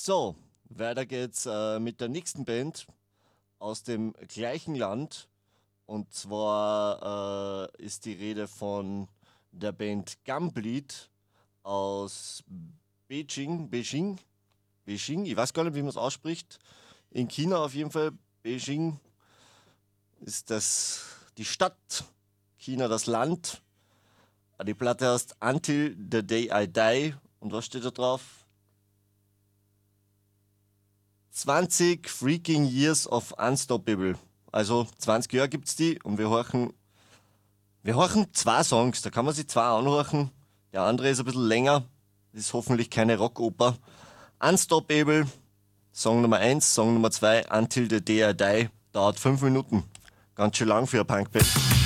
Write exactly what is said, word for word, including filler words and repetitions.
So, weiter geht's äh, mit der nächsten Band aus dem gleichen Land. Und zwar äh, ist die Rede von der Band Gumblied aus Beijing, Beijing, Beijing, ich weiß gar nicht, wie man es ausspricht. In China auf jeden Fall. Beijing ist das die Stadt, China das Land. Die Platte heißt Until the Day I Die. Und was steht da drauf? zwanzig freaking years of unstoppable. Also zwanzig Jahre gibt's die und wir horchen, wir horchen zwei Songs, da kann man sich zwei anhorchen. Der andere ist ein bisschen länger, ist hoffentlich keine Rockoper. Unstoppable, Song Nummer eins, Song Nummer zwei, Until the Day I Die, dauert fünf Minuten. Ganz schön lang für eine Punkband.